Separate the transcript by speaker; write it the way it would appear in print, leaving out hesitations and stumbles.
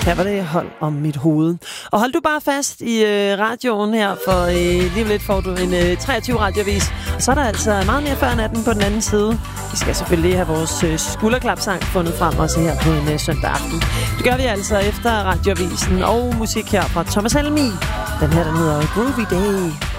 Speaker 1: Her var det Hold om mit hoved. Og hold du bare fast i radioen her, for lige om lidt får du en 23 radiovis. Og så er der altså meget mere før natten på den anden side. Vi skal selvfølgelig have vores skulderklapsang fundet frem også her på en søndag aften. Det gør vi altså efter radiovisen og musik her fra Thomas Helmi. Den her, den hedder Groovy Day.